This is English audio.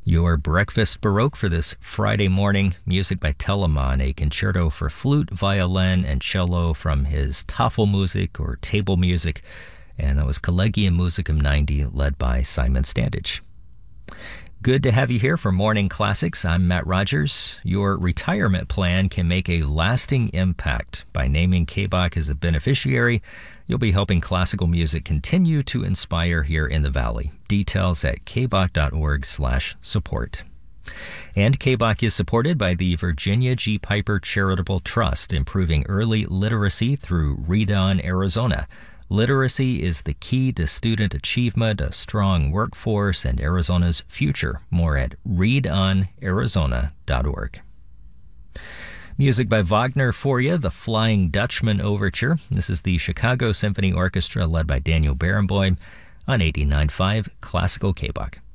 Your breakfast Baroque for this Friday morning. Music by Telemann, a concerto for flute, violin, and cello from his Tafelmusik or table music. And that was Collegium Musicum 90, led by Simon Standage. Good to have you here for Morning Classics. I'm Matt Rogers. Your retirement plan can make a lasting impact. By naming KBach as a beneficiary, you'll be helping classical music continue to inspire here in the Valley. Details at kbach.org/support. And KBach is supported by the Virginia G. Piper Charitable Trust, improving early literacy through Read On Arizona. Literacy is the key to student achievement, a strong workforce, and Arizona's future. More at readonarizona.org. Music by Wagner for you, the Flying Dutchman Overture. This is the Chicago Symphony Orchestra led by Daniel Barenboim on 89.5 Classical KBach.